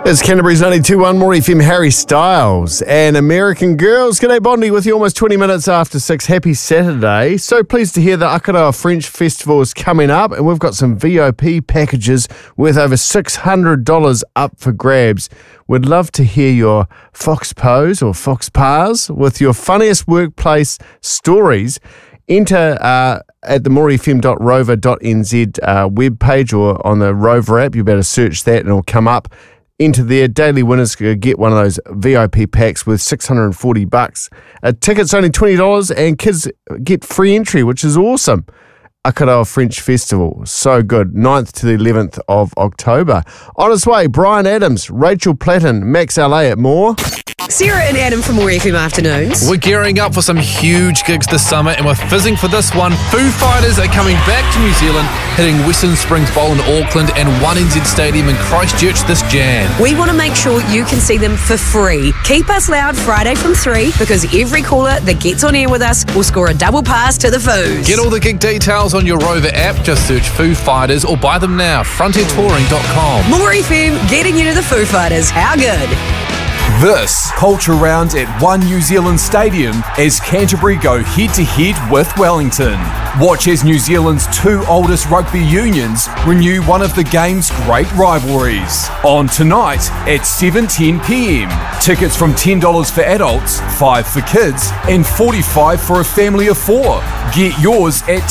It's Canterbury's 92.1 More FM, Harry Styles and American Girls. G'day, Bondi, with you almost 20 minutes after 6. Happy Saturday. So pleased to hear the Akaroa French Festival is coming up, and we've got some VIP packages worth over $600 up for grabs. We'd love to hear your Fox Pose or Fox Pars with your funniest workplace stories. Enter at the morefm.rover.nz webpage or on the Rover app. You better search that and it'll come up. Enter there. Daily winners get one of those VIP packs worth $640. Tickets only $20 and kids get free entry, which is awesome. Akaroa French Festival. So good. 9th to the 11th of October. On its way, Brian Adams, Rachel Platten, Max LA at More. Sarah and Adam from More FM Afternoons. We're gearing up for some huge gigs this summer and we're fizzing for this one. Foo Fighters are coming back to New Zealand, hitting Western Springs Bowl in Auckland and 1NZ Stadium in Christchurch this Jan. We want to make sure you can see them for free. Keep us loud Friday from 3 because every caller that gets on air with us will score a double pass to the Foos. Get all the gig details on your Rover app. Just search Foo Fighters or buy them now. FrontierTouring.com. More FM getting you to the Foo Fighters. How good? This culture round at One New Zealand Stadium as Canterbury go head-to-head with Wellington. Watch as New Zealand's two oldest rugby unions renew one of the game's great rivalries. On tonight at 7:10pm. Tickets from $10 for adults, $5 for kids and $45 for a family of 4. Get yours at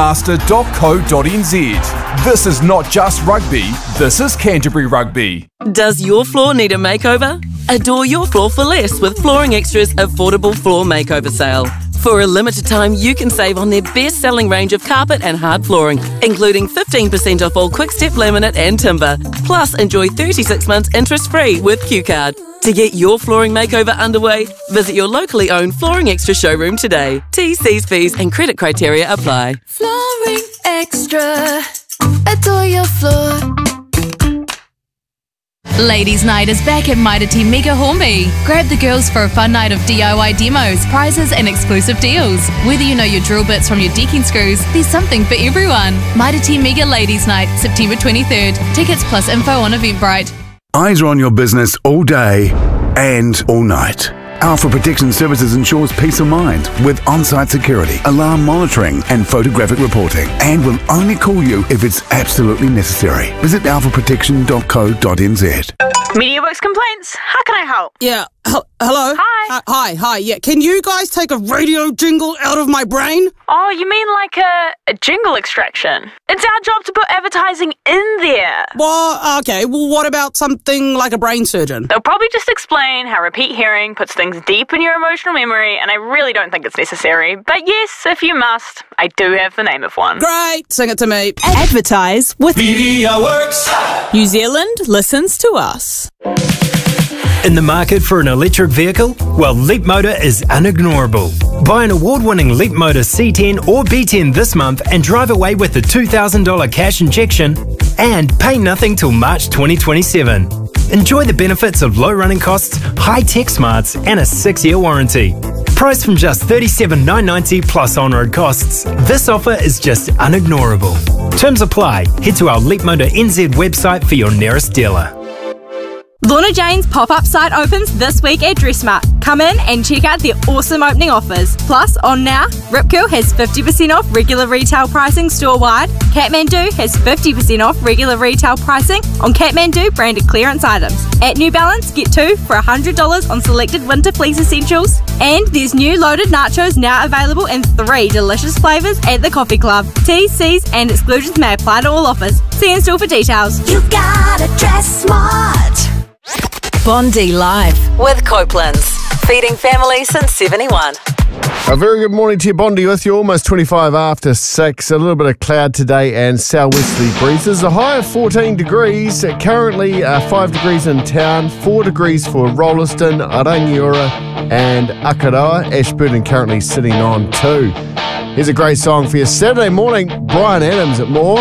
ticketmaster.co.nz. This is not just rugby, this is Canterbury Rugby. Does your floor need a makeover? Adore your floor for less with Flooring Extra's affordable floor makeover sale. For a limited time, you can save on their best-selling range of carpet and hard flooring, including 15% off all Quick-Step laminate and timber. Plus, enjoy 36 months interest-free with Q-Card. To get your flooring makeover underway, visit your locally owned Flooring Extra showroom today. T's, C's, fees and credit criteria apply. Flooring Extra. Adore your floor. Ladies' Night is back at Mitre 10 Mega Hornby. Grab the girls for a fun night of DIY demos, prizes and exclusive deals. Whether you know your drill bits from your decking screws, there's something for everyone. Mitre 10 Mega Ladies' Night, September 23rd. Tickets plus info on Eventbrite. Eyes are on your business all day and all night. Alpha Protection Services ensures peace of mind with on-site security, alarm monitoring and photographic reporting, and will only call you if it's absolutely necessary. Visit alphaprotection.co.nz. MediaWorks complaints. How can I help? Yeah. Hello? Hi. Hi. Yeah. Can you guys take a radio jingle out of my brain? Oh, you mean like a jingle extraction? It's our job to put advertising in there. Well, okay. Well, what about something like a brain surgeon? They'll probably just explain how repeat hearing puts things deep in your emotional memory, and I really don't think it's necessary. But yes, if you must, I do have the name of one. Great. Sing it to me. Advertise with MediaWorks. New Zealand listens to us. In the market for an electric vehicle? Well, Leapmotor is unignorable. Buy an award-winning Leapmotor C10 or B10 this month and drive away with a $2,000 cash injection and pay nothing till March 2027. Enjoy the benefits of low running costs, high-tech smarts and a 6-year warranty. Priced from just $37,990 plus on-road costs, this offer is just unignorable. Terms apply. Head to our Leapmotor NZ website for your nearest dealer. Lorna Jane's pop-up site opens this week at Dressmart. Come in and check out their awesome opening offers. Plus, on now, Rip Curl has 50% off regular retail pricing store-wide. Kathmandu has 50% off regular retail pricing on Kathmandu branded clearance items. At New Balance, get 2 for $100 on selected winter fleece essentials. And there's new loaded nachos now available in 3 delicious flavours at the Coffee Club. T's, C's and exclusions may apply to all offers. See in store for details. You gotta dress smart. Bondi Live with Copeland's, feeding families since 71. A very good morning to you, Bondi, with you almost 25 after 6. A little bit of cloud today and southwesterly breezes. A high of 14 degrees. Currently 5 degrees in town, 4 degrees for Rolleston, Rangiora and Akaroa. Ashburton currently sitting on 2. Here's a great song for you Saturday morning. Brian Adams at More.